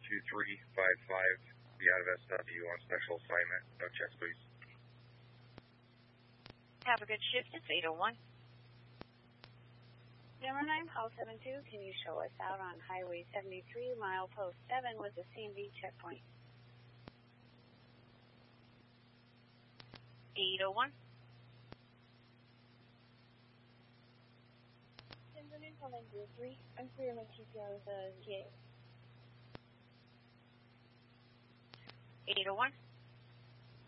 2355, be out of SW on special assignment. No checks, please. Have a good shift. It's 801. Number 9, call 72. Can you show us out on Highway 73, milepost 7 with the C&B checkpoint? 801. Tanzania calling 03. I'm clear my TPR with a TA. 801.